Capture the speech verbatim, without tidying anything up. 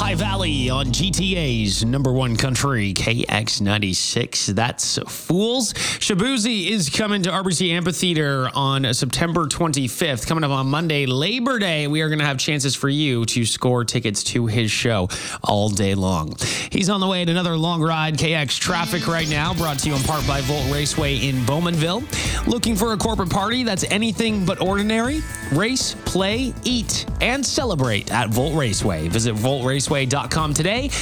Lehigh Valley on G T A's number one country, K X ninety-six. That's Fools. Shabuzi is coming to R B C Amphitheater on September twenty-fifth. Coming up on Monday, Labor Day, we are going to have chances for you to score tickets to his show all day long. He's on the way at another long ride, K X Traffic right now, brought to you in part by Volt Raceway in Bowmanville. Looking for a corporate party that's anything but ordinary? Race, play, eat, and celebrate at Volt Raceway. Visit volt raceway dot com today